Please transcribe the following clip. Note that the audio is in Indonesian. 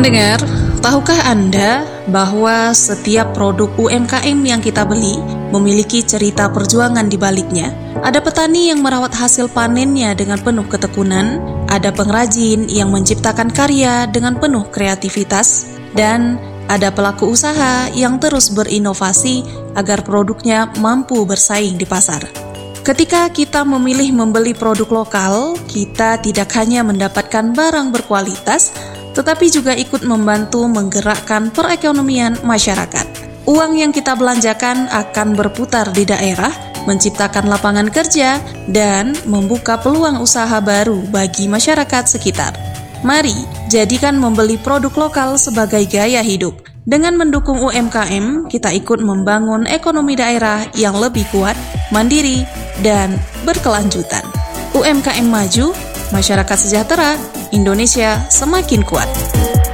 Pendengar, tahukah Anda bahwa setiap produk UMKM yang kita beli memiliki cerita perjuangan di baliknya? Ada petani yang merawat hasil panennya dengan penuh ketekunan, ada pengrajin yang menciptakan karya dengan penuh kreativitas, dan ada pelaku usaha yang terus berinovasi agar produknya mampu bersaing di pasar. Ketika kita memilih membeli produk lokal, kita tidak hanya mendapatkan barang berkualitas, tetapi juga ikut membantu menggerakkan perekonomian masyarakat. Uang yang kita belanjakan akan berputar di daerah, menciptakan lapangan kerja, dan membuka peluang usaha baru bagi masyarakat sekitar. Mari, jadikan membeli produk lokal sebagai gaya hidup. Dengan mendukung UMKM, kita ikut membangun ekonomi daerah yang lebih kuat, mandiri, dan berkelanjutan. UMKM maju, masyarakat sejahtera, Indonesia semakin kuat.